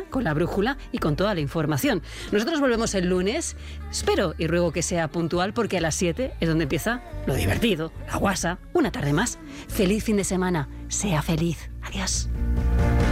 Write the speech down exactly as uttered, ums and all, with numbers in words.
con la brújula y con toda la información. Nosotros volvemos el lunes, espero y ruego que sea puntual porque a las siete es donde empieza lo divertido, la guasa, una tarde más. Feliz fin de semana, sea feliz. Adiós.